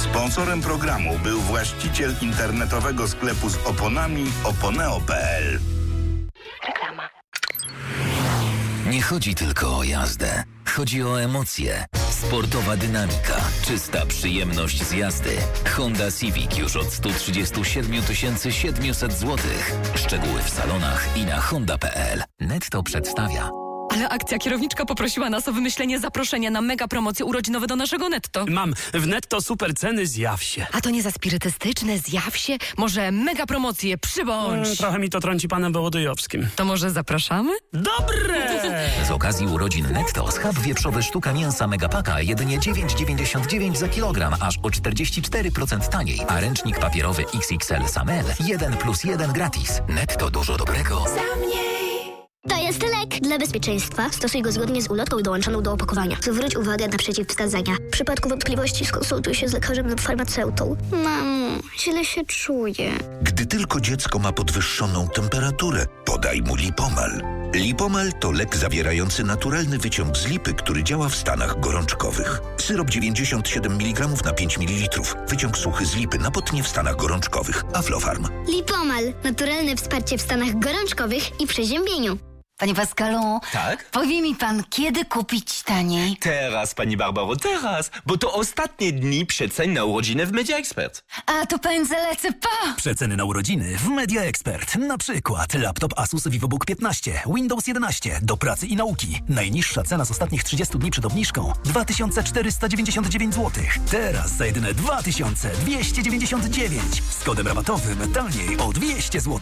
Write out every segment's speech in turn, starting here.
Sponsorem programu był właściciel internetowego sklepu z oponami oponeo.pl. Reklama. Nie chodzi tylko o jazdę. Chodzi o emocje. Sportowa dynamika, czysta przyjemność z jazdy. Honda Civic już od 137 700 zł. Szczegóły w salonach i na honda.pl. Netto przedstawia. Ale akcja, kierowniczka poprosiła nas o wymyślenie zaproszenia na mega promocje urodzinowe do naszego Netto. Mam w Netto super ceny, zjaw się. A to nie za spirytystyczne, zjaw się? Może mega promocje, przybądź. Trochę mi to trąci panem Wołodyjowskim. To może zapraszamy? Dobre! Z okazji urodzin Netto schab wieprzowy sztuka mięsa Megapaka jedynie 9,99 za kilogram, aż o 44% taniej. A ręcznik papierowy XXL Samel 1+1 gratis. Netto, dużo dobrego. To jest lek. Dla bezpieczeństwa stosuj go zgodnie z ulotką dołączoną do opakowania. Zwróć uwagę na przeciwwskazania. W przypadku wątpliwości skonsultuj się z lekarzem lub farmaceutą. Mamo, źle się czuję. Gdy tylko dziecko ma podwyższoną temperaturę, podaj mu Lipomal. Lipomal to lek zawierający naturalny wyciąg z lipy, który działa w stanach gorączkowych. Syrop 97 mg na 5 ml. Wyciąg suchy z lipy na potnie w stanach gorączkowych. Aflofarm. Lipomal. Naturalne wsparcie w stanach gorączkowych i przeziębieniu. Panie Pascalu, tak? Powie mi pan, kiedy kupić taniej? Teraz, pani Barbaro, teraz, bo to ostatnie dni przecen na urodziny w Media Expert. A to pędzę lecę, pa! Przeceny na urodziny w Media Expert. Na przykład laptop Asus VivoBook 15, Windows 11 do pracy i nauki. Najniższa cena z ostatnich 30 dni przed obniżką 2499 zł. Teraz za jedyne 2299. Z kodem rabatowym taniej o 200 zł.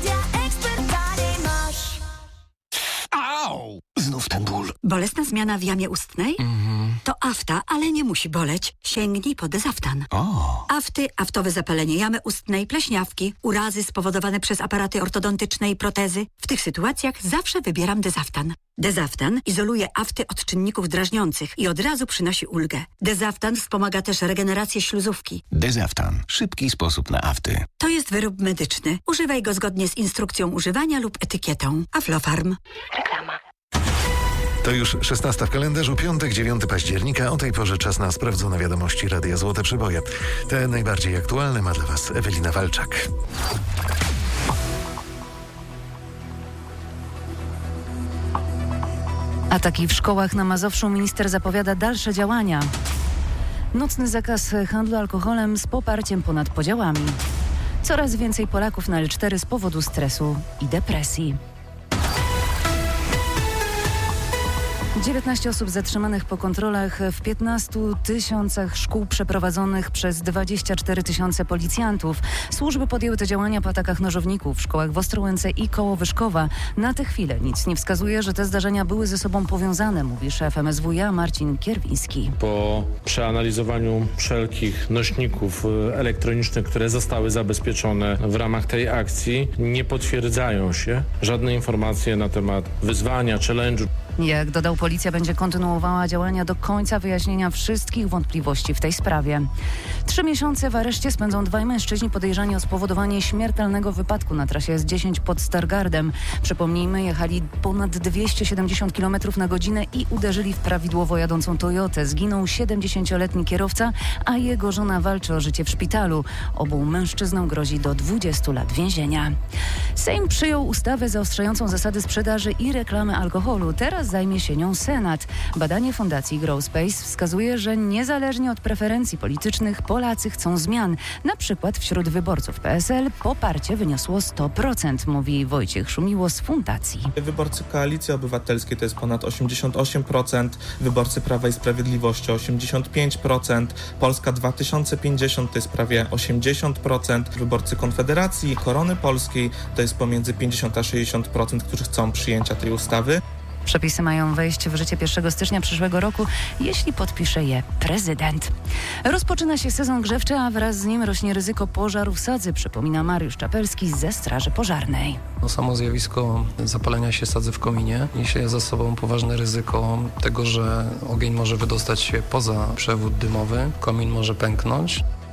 Au! Znów ten ból. Bolesna zmiana w jamie ustnej? To afta, ale nie musi boleć. Sięgnij po Dezaftan. Afty, aftowe zapalenie jamy ustnej, pleśniawki, urazy spowodowane przez aparaty ortodontyczne i protezy. W tych sytuacjach zawsze wybieram Dezaftan. Dezaftan izoluje afty od czynników drażniących i od razu przynosi ulgę. Dezaftan wspomaga też regenerację śluzówki. Dezaftan. Szybki sposób na afty. To jest wyrób medyczny. Używaj go zgodnie z instrukcją używania lub etykietą. Aflofarm. Reklama. To już 16 w kalendarzu, piątek, 9 października. O tej porze czas na sprawdzone wiadomości Radia Złote Przyboje. Te najbardziej aktualne ma dla Was Ewelina Walczak. Ataki w szkołach na Mazowszu. Minister zapowiada dalsze działania. Nocny zakaz handlu alkoholem z poparciem ponad podziałami. Coraz więcej Polaków na L4 z powodu stresu i depresji. 19 osób zatrzymanych po kontrolach w 15 000 szkół przeprowadzonych przez 24 000 policjantów. Służby podjęły te działania po atakach nożowników w szkołach w Ostrołęce i koło Wyszkowa. Na tę chwilę nic nie wskazuje, że te zdarzenia były ze sobą powiązane, mówi szef MSWiA Marcin Kierwiński. Po przeanalizowaniu wszelkich nośników elektronicznych, które zostały zabezpieczone w ramach tej akcji, nie potwierdzają się żadne informacje na temat wyzwania, challenge'u. Jak dodał, policja będzie kontynuowała działania do końca wyjaśnienia wszystkich wątpliwości w tej sprawie. 3 miesiące w areszcie spędzą dwaj mężczyźni podejrzani o spowodowanie śmiertelnego wypadku na trasie S10 pod Stargardem. Przypomnijmy, jechali ponad 270 km na godzinę i uderzyli w prawidłowo jadącą Toyotę. Zginął 70-letni kierowca, a jego żona walczy o życie w szpitalu. Obu mężczyznom grozi do 20 lat więzienia. Sejm przyjął ustawę zaostrzającą zasady sprzedaży i reklamy alkoholu. Teraz zajmie się nią Senat. Badanie Fundacji Growspace wskazuje, że niezależnie od preferencji politycznych Polacy chcą zmian. Na przykład wśród wyborców PSL poparcie wyniosło 100%, mówi Wojciech Szumiło z Fundacji. Wyborcy Koalicji Obywatelskiej to jest ponad 88%, wyborcy Prawa i Sprawiedliwości 85%, Polska 2050 to jest prawie 80%, wyborcy Konfederacji, Korony Polskiej to jest pomiędzy 50 a 60%, którzy chcą przyjęcia tej ustawy. Przepisy mają wejść w życie 1 stycznia przyszłego roku, jeśli podpisze je prezydent. Rozpoczyna się sezon grzewczy, a wraz z nim rośnie ryzyko pożarów sadzy, przypomina Mariusz Czapelski ze Straży Pożarnej. Samo zjawisko zapalenia się sadzy w kominie niesie za sobą poważne ryzyko tego, że ogień może wydostać się poza przewód dymowy, komin może pęknąć.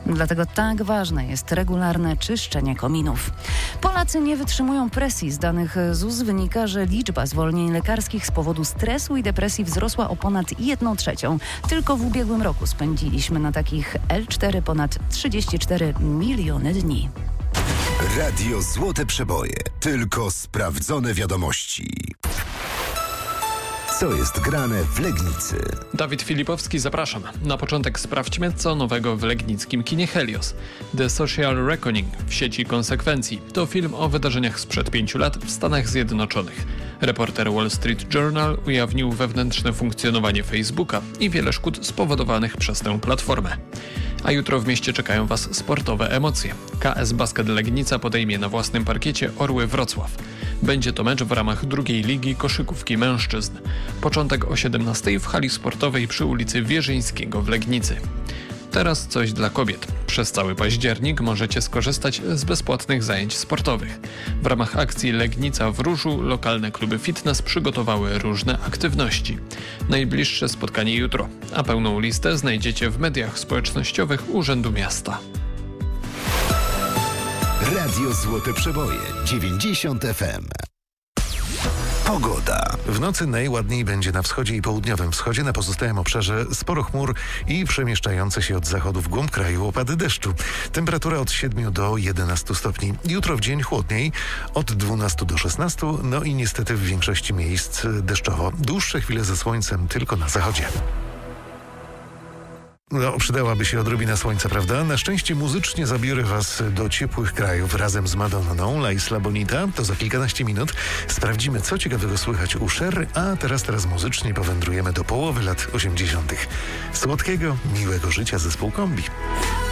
Dlatego tak ważne jest regularne czyszczenie kominów. Polacy nie wytrzymują presji. Z danych ZUS wynika, że liczba zwolnień lekarskich z powodu stresu i depresji wzrosła o ponad 1/3. Tylko w ubiegłym roku spędziliśmy na takich L4 ponad 34 miliony dni. Radio Złote Przeboje. Tylko sprawdzone wiadomości. Co jest grane w Legnicy? Dawid Filipowski, zapraszam. Na początek sprawdźmy, co nowego w legnickim kinie Helios. The Social Reckoning w sieci konsekwencji. To film o wydarzeniach sprzed 5 lat w Stanach Zjednoczonych. Reporter Wall Street Journal ujawnił wewnętrzne funkcjonowanie Facebooka i wiele szkód spowodowanych przez tę platformę. A jutro w mieście czekają Was sportowe emocje. KS Basket Legnica podejmie na własnym parkiecie Orły Wrocław. Będzie to mecz w ramach drugiej ligi koszykówki mężczyzn. Początek o 17:00 w hali sportowej przy ulicy Wierzyńskiego w Legnicy. Teraz coś dla kobiet. Przez cały październik możecie skorzystać z bezpłatnych zajęć sportowych. W ramach akcji Legnica w Różu lokalne kluby fitness przygotowały różne aktywności. Najbliższe spotkanie jutro, a pełną listę znajdziecie w mediach społecznościowych Urzędu Miasta. Radio Złote Przeboje 90 FM. Pogoda. W nocy najładniej będzie na wschodzie i południowym wschodzie. Na pozostałym obszarze sporo chmur i przemieszczające się od zachodu w głąb kraju opady deszczu. Temperatura od 7 do 11 stopni. Jutro w dzień chłodniej od 12 do 16, no i niestety w większości miejsc deszczowo. Dłuższe chwile ze słońcem tylko na zachodzie. No, przydałaby się odrobina słońca, prawda? Na szczęście muzycznie zabiorę Was do ciepłych krajów razem z Madonną, La Isla Bonita. To za kilkanaście minut. Sprawdzimy, co ciekawego słychać u Cher, a teraz muzycznie powędrujemy do połowy lat 80. Słodkiego, miłego życia zespół Kombi.